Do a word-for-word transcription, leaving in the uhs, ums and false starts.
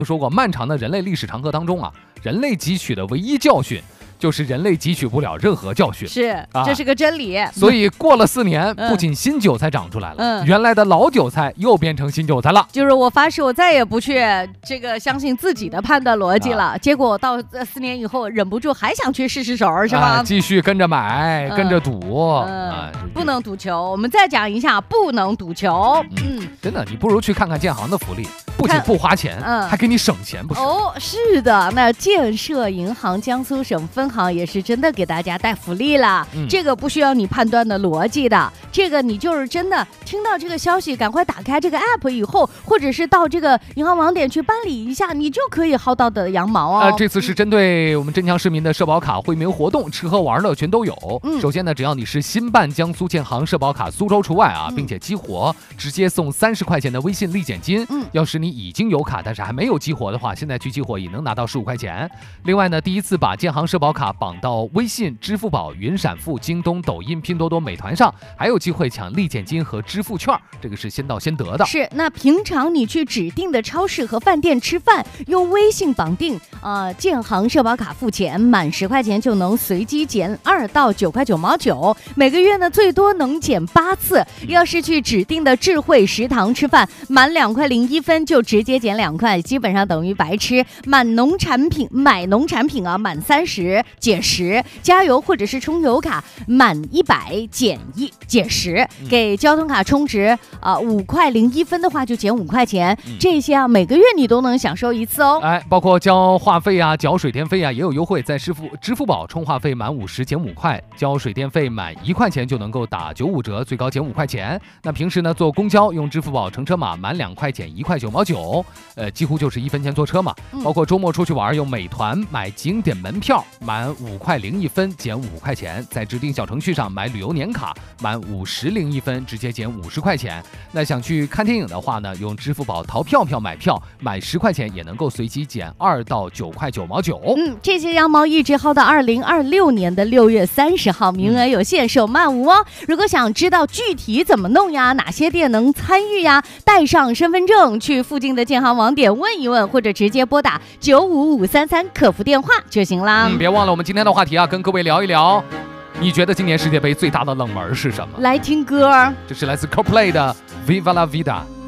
说过，漫长的人类历史长河当中啊，人类汲取的唯一教训就是人类汲取不了任何教训， 是，啊、这是个真理。 所以过了四年，不仅新韭菜长出来了，嗯、原来的老韭菜又变成新韭菜了。 就是我发誓，我再也不去这个相信自己的判断逻辑了。啊、结果到四年以后，忍不住还想去试试手，是吧？ 啊、继续跟着买，嗯、跟着赌， 嗯啊、不能赌球。我们再讲一下，不能赌球。 嗯，嗯真的，你不如去看看建行的福利。不仅不花钱，嗯，还给你省钱，不是？ 哦，是的，那建设银行江苏省分行也是真的给大家带福利了。嗯、这个不需要你判断的逻辑的，这个你就是真的听到这个消息，赶快打开这个 app 以后，或者是到这个银行网点去办理一下，你就可以薅到的羊毛哦。 呃，这次是针对我们镇江市民的社保卡惠民活动，吃喝玩乐全都有。嗯、首先呢，只要你是新办江苏建行社保卡苏州除外啊，嗯、并且激活，直接送三十块钱的微信立减金。嗯，要是你已经有卡，但是还没有激活的话，现在去激活也能拿到十五块钱。另外呢，第一次把建行社保卡绑到微信、支付宝、云闪付、京东、抖音、拼多多、美团上，还有机会抢立减金和支付券，这个是先到先得的。 是，那平常你去指定的超市和饭店吃饭，用微信绑定呃建行社保卡付钱，满十块钱就能随机减二到九块九毛九，每个月呢最多能减八次。要是去指定的智慧食堂吃饭，满两块零一分就直接减两块，基本上等于白吃。满农产品买农产品啊，满三十减十。加油或者是充油卡满一百减一减十。给交通卡充值啊五块零一分的话就减五块钱。嗯、这些啊每个月你都能享受一次哦。 哎，包括交话费啊、缴水电费啊也有优惠，在支付支付宝充话费满五十减五块，交水电费满一块钱就能够打九五折，最高减五块钱。那平时呢坐公交用支付宝乘车码满两块减一块九毛九，呃几乎就是一分钱坐车嘛。嗯、包括周末出去玩用美团买景点门票满五块零一分减五块钱，在指定小程序上买旅游年卡满五十零一分直接减五十块钱。那想去看电影的话呢，用支付宝淘票票买票买十块钱也能够随机减二到九块九毛九。 嗯，这些羊毛一直薅到二零二六年的六月三十号，名额有限，手慢无哦。如果想知道具体怎么弄呀，哪些店能参与呀，带上身份证去附近的建行网点问一问，或者直接拨打九五五三三客服电话就行啦。 嗯，别忘了我们今天的话题啊，跟各位聊一聊，你觉得今年世界杯最大的冷门是什么？ 来听歌， 这是来自 Coldplay 的 Viva la Vida。